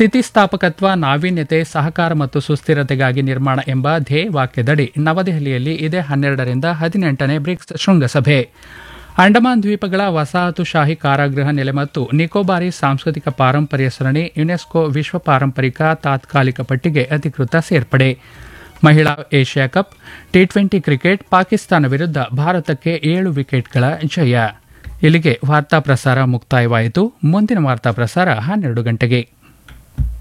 ಸ್ಥಿತಿಸ್ಥಾಪಕತ್ವ, ನಾವೀನ್ಯತೆ, ಸಹಕಾರ ಮತ್ತು ಸುಸ್ಥಿರತೆಗಾಗಿ ನಿರ್ಮಾಣ ಎಂಬ ಧ್ಯೇಯ ವಾಕ್ಯದಡಿ ನವದೆಹಲಿಯಲ್ಲಿ ಇದೇ 12ರಿಂದ 18ನೇ ಬ್ರಿಕ್ಸ್ ಶೃಂಗಸಭೆ. ಅಂಡಮಾನ್ ದ್ವೀಪಗಳ ವಸಾಹತುಶಾಹಿ ಕಾರಾಗೃಹ ನೆಲೆ ಮತ್ತು ನಿಕೋಬಾರಿ ಸಾಂಸ್ಕೃತಿಕ ಪಾರಂಪರ್ಯ ಸರಣಿ ಯುನೆಸ್ಕೋ ವಿಶ್ವ ಪಾರಂಪರಿಕ ತಾತ್ಕಾಲಿಕ ಪಟ್ಟಿಗೆ ಅಧಿಕೃತ ಸೇರ್ಪಡೆ. ಮಹಿಳಾ Asia cup T20 cricket Pakistan ವಿರುದ್ಧ ಭಾರತಕ್ಕೆ 7 ವಿಕೆಟ್ಗಳ ಜಯ. ಇಲ್ಲಿಗೆ ವಾರ್ತಾ ಪ್ರಸಾರ ಮುಕ್ತಾಯವಾಯಿತು. ಮುಂದಿನ ವಾರ್ತಾ ಪ್ರಸಾರ 12 ಗಂಟೆಗೆ.